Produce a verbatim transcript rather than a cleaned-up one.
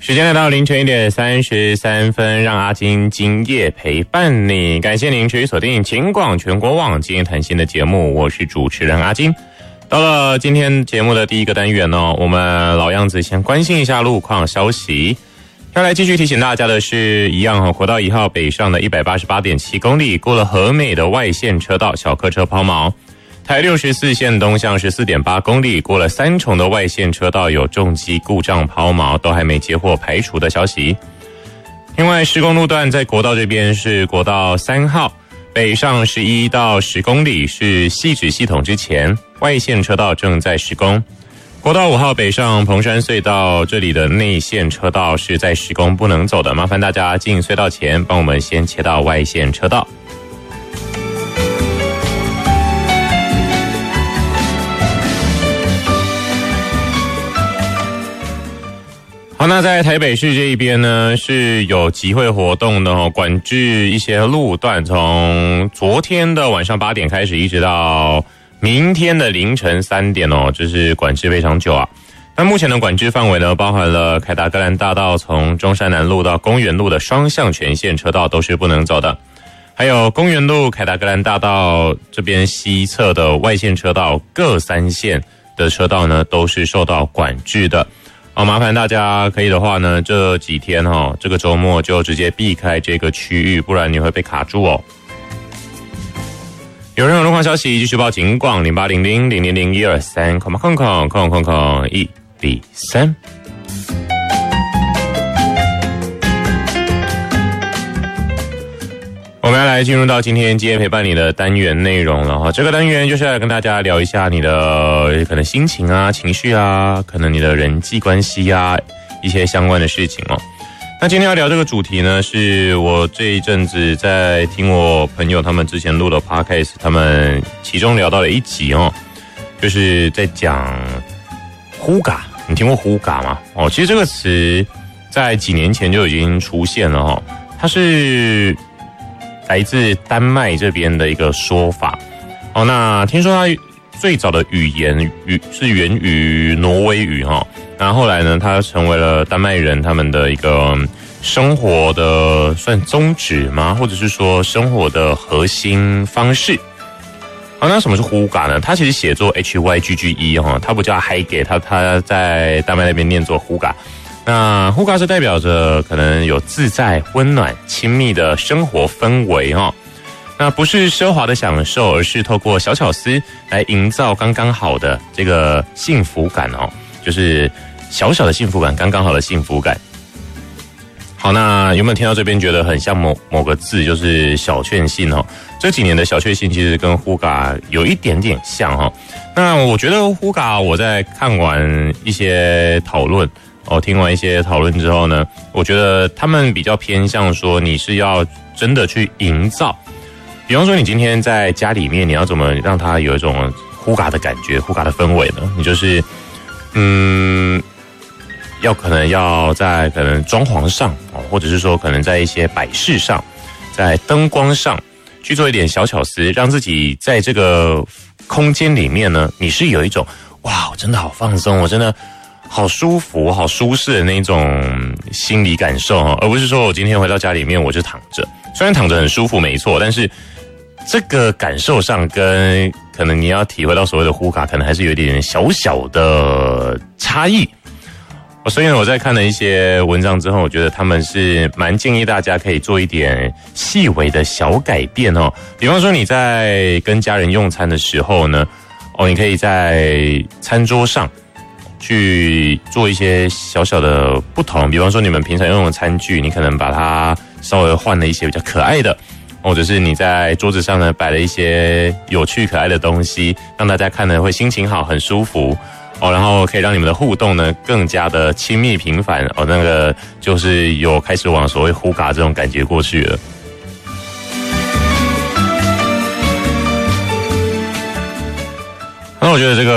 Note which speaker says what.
Speaker 1: 时间来到凌晨一点三十三分，让阿金今夜陪伴你。感谢您持续锁定秦广全国网今夜谈心的节目，我是主持人阿金。到了今天节目的第一个单元哦，我们老样子先关心一下路况消息。要来继续提醒大家的是，一样哦，国道一号北上的 一百八十八点七公里，过了和美的外线车道，小客车抛锚。台六十四线东向 十四点八公里，过了三重的外线车道有重机故障抛锚，都还没接获排除的消息。另外，施工路段在国道这边是国道三号北上十一到十公里，是汐止系统之前，外线车道正在施工。国道五号北上彭山隧道，这里的内线车道是在施工不能走的，麻烦大家进隧道前帮我们先切到外线车道。好，那在台北市这一边呢，是有集会活动的哦，管制一些路段，从昨天的晚上八点开始，一直到明天的凌晨三点哦，这是管制非常久啊。那目前的管制范围呢，包含了凯达格兰大道从中山南路到公园路的双向全线车道都是不能走的，还有公园路、凯达格兰大道这边西侧的外线车道各三线的车道呢，都是受到管制的。好，麻烦大家可以的话呢，这几天哦，这个周末就直接避开这个区域，不然你会被卡住哦。有任何路况消息，继续报警广零八零零零零零一二三，空空空空空空一比三。我们要来进入到今天今夜陪伴你的单元内容了哈。这个单元就是来跟大家聊一下你的可能心情啊、情绪啊，可能你的人际关系啊，一些相关的事情哦。那今天要聊这个主题呢，是我这一阵子在听我朋友他们之前录的 podcast， 他们其中聊到了一集哦，就是在讲呼嘎。你听过呼嘎吗？哦，其实这个词在几年前就已经出现了哦，它是来自丹麦这边的一个说法哦。那听说它最早的语言语是源于挪威语哈，那后来呢，它成为了丹麦人他们的一个生活的算宗旨吗？或者是说生活的核心方式？好，那什么是呼嘎呢？它其实写作 H Y G G E 哈，它不叫 Hygge， 它它在丹麦那边念作呼嘎。那呼嘎是代表着可能有自在、温暖、亲密的生活氛围哦。那不是奢华的享受，而是透过小巧思来营造刚刚好的这个幸福感哦，就是小小的幸福感，刚刚好的幸福感。好，那有没有听到这边觉得很像某某个字，就是小确幸哦？这几年的小确幸其实跟呼嘎有一点点像哦。那我觉得呼嘎，我在看完一些讨论。哦，听完一些讨论之后呢，我觉得他们比较偏向说你是要真的去营造，比方说你今天在家里面，你要怎么让它有一种呼嘎的感觉、呼嘎的氛围呢？你就是，嗯，要可能要在可能装潢上哦，或者是说可能在一些摆饰上，在灯光上去做一点小巧思，让自己在这个空间里面呢，你是有一种哇，我真的好放松，我真的。好舒服、好舒适的那种心理感受哦，而不是说我今天回到家里面我就躺着，虽然躺着很舒服没错，但是这个感受上跟可能你要体会到所谓的呼嘎，可能还是有一点小小的差异。所以呢，我在看了一些文章之后，我觉得他们是蛮建议大家可以做一点细微的小改变哦，比方说你在跟家人用餐的时候呢，哦，你可以在餐桌上。去做一些小小的不同，比方说你们平常用的餐具，你可能把它稍微换了一些比较可爱的，或者是你在桌子上呢摆了一些有趣可爱的东西，让大家看了会心情好、很舒服哦，然后可以让你们的互动呢更加的亲密频繁哦，那个就是有开始往所谓呼嘎这种感觉过去了。那我觉得这个。